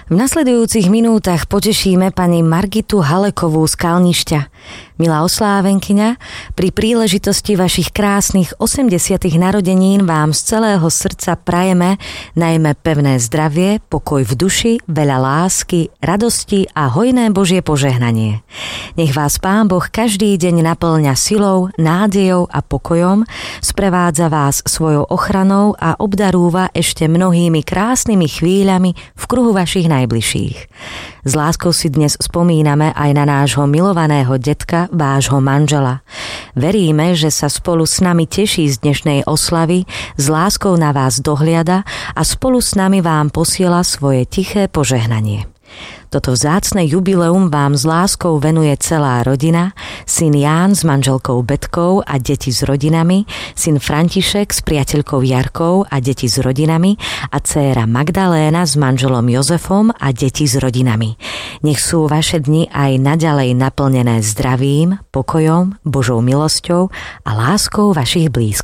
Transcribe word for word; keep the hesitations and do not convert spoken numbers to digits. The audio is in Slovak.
V nasledujúcich minútach potešíme pani Margitu Halekovú z Kalnišťa. Milá oslávenkyňa, pri príležitosti vašich krásnych osemdesiatych narodenín vám z celého srdca prajeme najmä pevné zdravie, pokoj v duši, veľa lásky, radosti a hojné Božie požehnanie. Nech vás Pán Boh každý deň naplňa silou, nádejou a pokojom, sprevádza vás svojou ochranou a obdarúva ešte mnohými krásnymi chvíľami v kruhu vašich najbližších. S láskou si dnes spomíname aj na nášho milovaného detka, vášho manžela. Veríme, že sa spolu s nami teší z dnešnej oslavy, s láskou na vás dohliada a spolu s nami vám posiela svoje tiché požehnanie. Toto vzácne jubileum vám s láskou venuje celá rodina, syn Ján s manželkou Betkou a deti s rodinami, syn František s priateľkou Jarkou a deti s rodinami a dcéra Magdaléna s manželom Jozefom a deti s rodinami. Nech sú vaše dni aj naďalej naplnené zdravím, pokojom, Božou milosťou a láskou vašich blízkych.